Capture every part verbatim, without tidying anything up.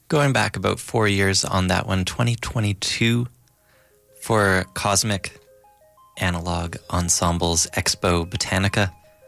Going back about four years on that one, twenty twenty-two, for Cosmic Analog Ensemble's Expo Botanica.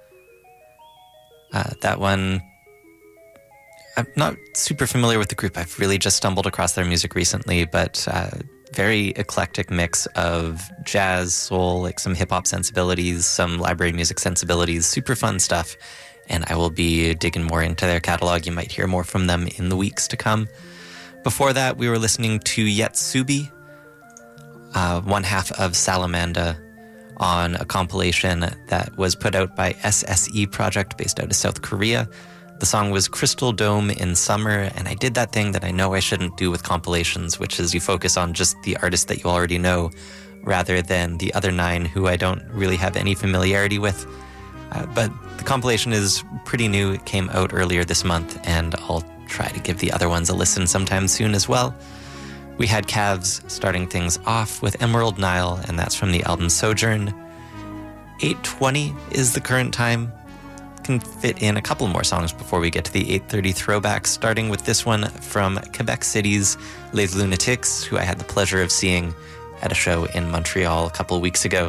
Uh, that one, I'm not super familiar with the group. I've really just stumbled across their music recently, but uh, very eclectic mix of jazz, soul, like some hip-hop sensibilities, some library music sensibilities, super fun stuff. And I will be digging more into their catalog. You might hear more from them in the weeks to come. Before that, we were listening to Yetsubi, uh, one half of Salamanda, on a compilation that was put out by S S E Project based out of South Korea. The song was Crystal Dome in Summer, and I did that thing that I know I shouldn't do with compilations, which is you focus on just the artist that you already know rather than the other nine who I don't really have any familiarity with. Uh, but the compilation is pretty new. It came out earlier this month, and I'll try to give the other ones a listen sometime soon as well. We had Calves starting things off with Emerald Nile, and that's from the album Sojourn. eight twenty is the current time. Can fit in a couple more songs before we get to the eight thirty throwbacks, starting with this one from Quebec City's Les Lunatics, who I had the pleasure of seeing at a show in Montreal a couple weeks ago.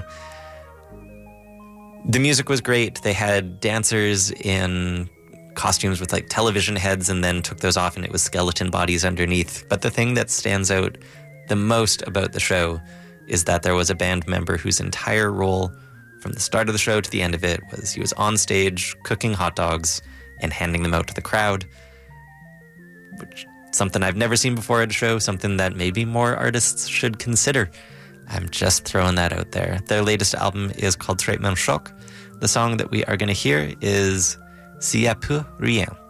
The music was great. They had dancers in costumes with like television heads and then took those off and it was skeleton bodies underneath. But the thing that stands out the most about the show is that there was a band member whose entire role from the start of the show to the end of it was he was on stage cooking hot dogs and handing them out to the crowd, which something I've never seen before at a show, something that maybe more artists should consider. I'm just throwing that out there. Their latest album is called Traitement Choc. The song that we are going to hear is S'il y a plus rien.